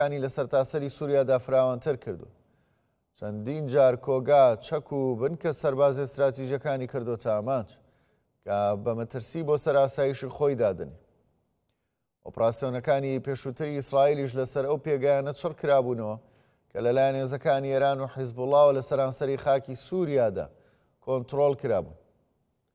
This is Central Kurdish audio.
انی لە سەرتاسەری سووریادا فراوانتر کردو. چەندین جار کۆگا چەک و بنکە سەرباز استراتیژیەکانی کردۆتە ئاماج کە بە مەترسی بۆ سەراسایشی خۆی دادنی. ئۆپراسیۆنەکانی پێشووتری ئیسرائیلیش لەسەر ئەو پێگایانە چڕ کرابوونەوە کە لەلایەن هێزەکانی ئێران و حیزبوڵڵاوە لە سەرانسەری خاکی سووریادا کۆنتڕۆڵ کرابوون.